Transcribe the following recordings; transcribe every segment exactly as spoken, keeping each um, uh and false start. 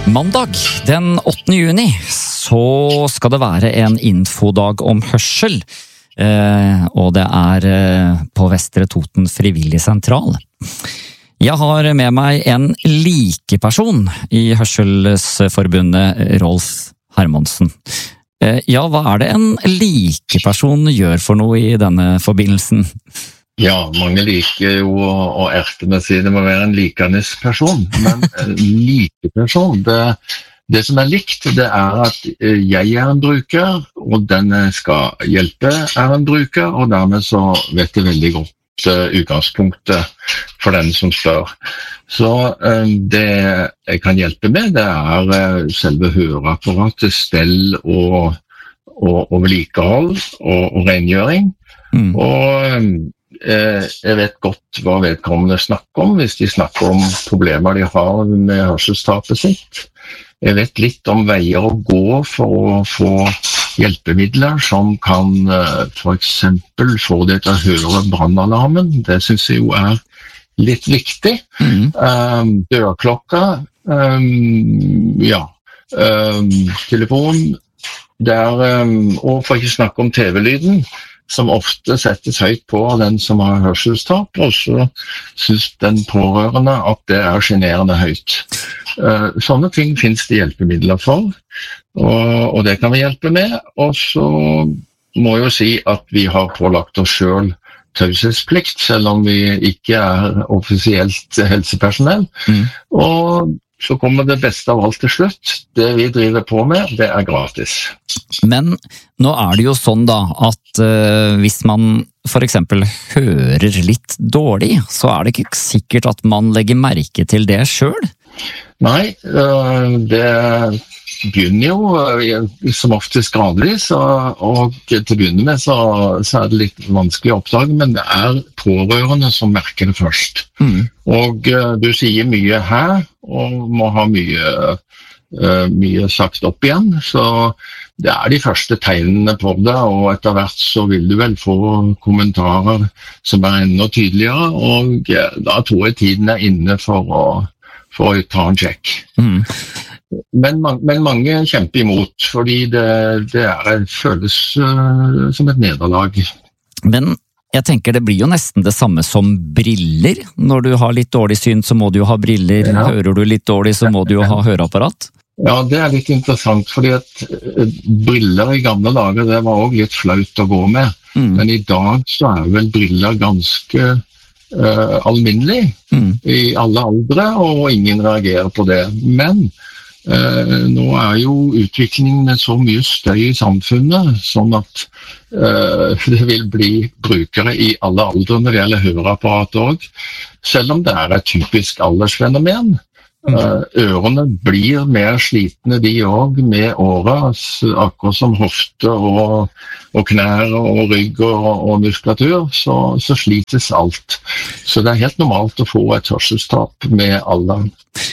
Mandag den åttende juni så skal det være en infodag om hørsel, eh, og det er eh, på Vestre Toten Frivillig Sentral. Jeg har med meg en likeperson i Hørselsforbundet, Rolf Hermansen. Eh, ja, hva er det en likeperson gjør for noe i denne forbindelsen? Ja, mange liker jo å erte med å si det må være en likenes person, men en likeperson, det, det som er likt, det er at jeg er en bruker, og den jeg skal hjelpe er en bruker, og dermed så vet jeg veldig godt uh, utgangspunktet for den som spør. Så uh, det jeg kan hjelpe med, det er uh, selve høreapparatet, stell og, og, og vedlikehold og, og rengjøring, mm. og um, jeg vet godt hva vedkommende snakker om, hvis de snakker om problemer de har med hørselstapet sitt. Jeg vet litt om veier å gå for å få hjelpemidler som kan for eksempel få det til å høre brannalarmen. Det synes jeg jo er litt viktig. Mm. Um, dørklokka, um, ja, um, telefon, der, um, og for ikke snakke om T V-lyden, som ofte settes høyt på av den som har hørselstap, og så synes den pårørende at det er generende høyt. Sånne ting finnes det hjelpemidler for, og, og det kan vi hjelpe med. Og så må jeg jo si at vi har pålagt oss selv taushetsplikt, selv om vi ikke er offisielt helsepersonell. Mm. Og så kommer det beste av alt til slutt. Det vi driver på med, det er gratis. Men nå er det jo sånn da, at uh, hvis man for eksempel hører litt dårlig, så er det ikke sikkert at man legger merke til det selv. Nei, uh, det begynner jo som oftest gradvis, og, og til å begynne med så, så er det litt vanskelig å oppdage, men det er pårørende som merker det først. Mm. Og uh, du sier mye her, og må ha mye, uh, mye sagt opp igjen, så det er de første tegnene på det, og etter hvert så vil du vel få kommentarer som er enda tydeligere, og uh, da tror jeg tiden er inne for å, for å ta en sjekk. Mm. Men, men mange kjemper imot, fordi det, det er, føles uh, som et nederlag. Men jeg tenker det blir jo nesten det samme som briller. Når du har litt dårlig syn, så må du jo ha briller. Ja. Hører du litt dårlig, så må du jo ha høreapparat. Ja, det er litt interessant, fordi at briller i gamle dager, det var også litt flaut å gå med. Mm. Men i dag så er vel briller ganske uh, alminnelig mm. i alle aldre, og ingen reagerer på det. Men Uh, nå er jo utviklingen med så mye støy i samfunnet, sånn at uh, det vil bli brukere i alle aldre når det gjelder høreapparat også, selv om det er et typisk aldersfenomen. Uh, ørene blir mer slitne de også med året, akkurat som hofte og, og knær og rygg og, og muskulatur, så, så slites alt. Så det er helt normalt å få et hørselstap med alderen.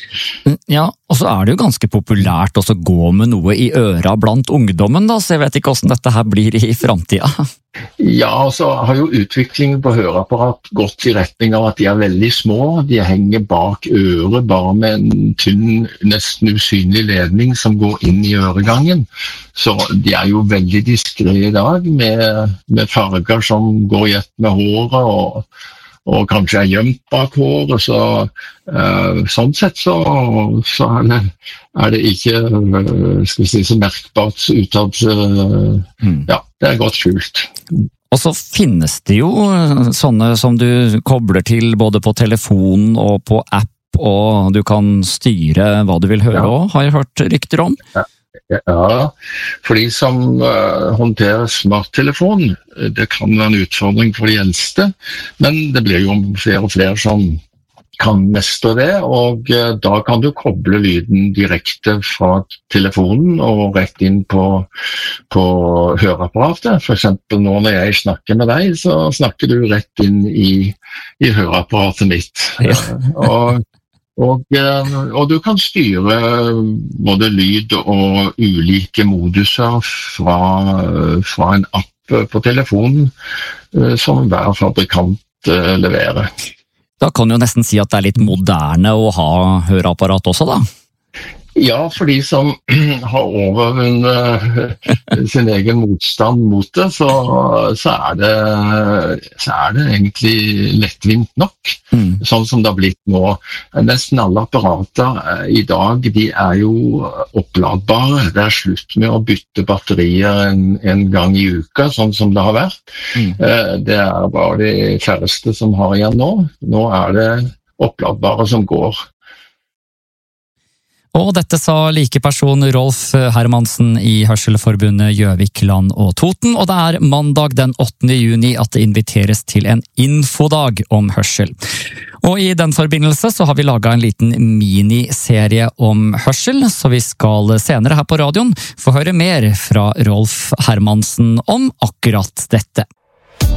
Ja, og så er det jo ganske populært også å gå med noe i øra blant ungdommen da, så jeg vet ikke hvordan dette her blir i fremtiden. Ja, og så har jo utviklingen på høreapparat gått i retning av at de er veldig små, de henger bak øret bare med en tynn, nesten usynlig ledning som går inn i øregangen. Så de er jo veldig diskret i dag med, med farger som går i ett med håret og og kanskje er gjemt bak håret, så uh, sånn sett så, så er, det, er det ikke uh, skal vi si, så merkbart utad. Uh, mm. Ja, det er godt skjult. Og så finnes det jo sånne som du kobler til både på telefon og på app, og du kan styre hva du vil høre ja. Også, har jeg hørt rykter om. Ja. Ja, for de som uh, håndterer smarttelefon, det kan være en utfordring for de eldste, men det blir jo flere og flere som kan mestre det, og uh, da kan du koble lyden direkte fra telefonen og rett inn på, på høreapparatet. For eksempel nå når jeg snakker med deg, så snakker du rett inn i, i høreapparatet mitt. Ja. og Og, og du kan styre både lyd og ulike moduser fra, fra en app på telefonen som hver fabrikant leverer. Da kan du jo nesten si at det er litt moderne å ha høreapparat også da? Ja, for de som har overvunnet sin egen motstand mot det, så, så, er, det, så er det egentlig lettvint nok, mm. sånn som det har blitt nå. Nesten alle apparater i dag, de er jo oppladbare. Det er slutt med å bytte batterier en, en gang i uka, sånn som det har vært. Mm. Det er bare de færreste som har igjen nå. Nå er det oppladbare som går. Og dette sa likeperson Rolf Hermansen i Hørselforbundet Gjøvik, Land og Toten, og det er mandag den åttende juni at det inviteres til en infodag om hørsel. Og i den forbindelse så har vi laget en liten miniserie om hørsel, så vi skal senere her på radioen få høre mer fra Rolf Hermansen om akkurat dette.